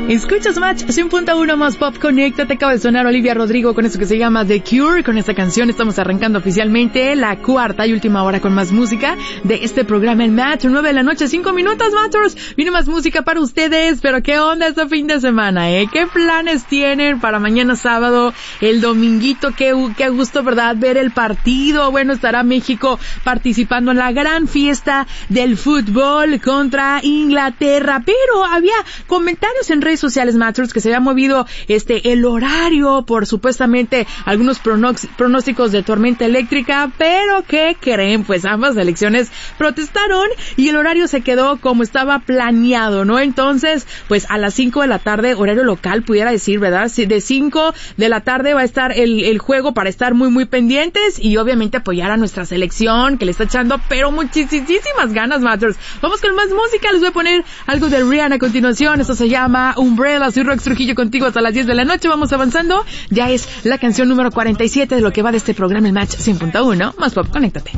Escuchas Match 100.1 más pop, conéctate. Acaba de sonar Olivia Rodrigo con eso que se llama The Cure. Con esta canción estamos arrancando oficialmente la cuarta y última hora con más música de este programa en Match. 9 de la noche, 5 minutos, Matchers. Viene más música para ustedes, pero ¿qué onda este fin de semana, ¿Qué planes tienen para mañana sábado, el dominguito? Qué gusto, ¿verdad? Ver el partido. Bueno, estará México participando en la gran fiesta del fútbol contra Inglaterra, pero había comentarios en redes sociales, Matchers, que se había movido el horario por supuestamente algunos pronósticos de tormenta eléctrica, pero ¿qué creen? Pues ambas selecciones protestaron y el horario se quedó como estaba planeado, ¿no? Entonces, pues a las 5 de la tarde, horario local, pudiera decir, ¿verdad? De 5 de la tarde va a estar el juego para estar muy, muy pendientes y obviamente apoyar a nuestra selección que le está echando, pero muchísimas ganas, Matchers. Vamos con más música, les voy a poner algo de Rihanna a continuación. Esto se llama Umbrella. Soy Rox Trujillo contigo hasta las 10 de la noche. Vamos avanzando. Ya es la canción número 47 de lo que va de este programa, el Match 100.1 más pop. Conéctate.